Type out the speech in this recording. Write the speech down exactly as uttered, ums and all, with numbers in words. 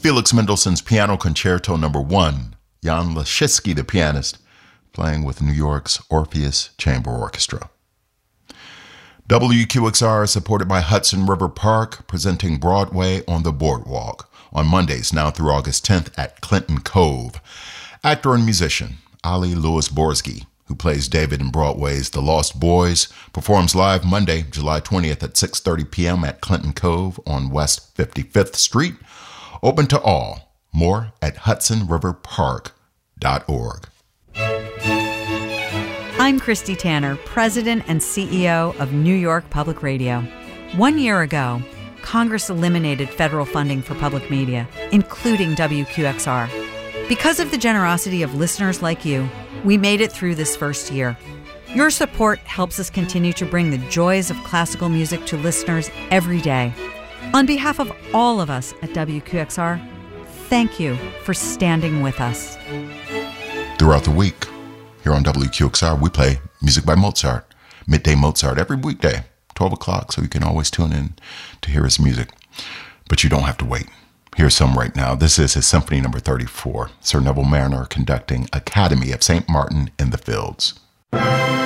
Felix Mendelssohn's Piano Concerto Number One, Jan Leschisky, the pianist, playing with New York's Orpheus Chamber Orchestra. W Q X R is supported by Hudson River Park, presenting Broadway on the Boardwalk on Mondays now through August tenth at Clinton Cove. Actor and musician Ali Louis Borsky, who plays David in Broadway's The Lost Boys, performs live Monday, July twentieth at six thirty p.m. at Clinton Cove on West fifty-fifth Street. Open to all. More at hudson river park dot org. I'm Christy Tanner, President and C E O of New York Public Radio. One year ago, Congress eliminated federal funding for public media, including W Q X R. Because of the generosity of listeners like you, we made it through this first year. Your support helps us continue to bring the joys of classical music to listeners every day. On behalf of all of us at W Q X R, thank you for standing with us. Throughout the week, here on W Q X R, we play music by Mozart, Midday Mozart, every weekday, twelve o'clock, so you can always tune in to hear his music. But you don't have to wait. Here's some right now. This is his Symphony Number thirty-four, Sir Neville Marriner conducting Academy of Saint Martin in the Fields.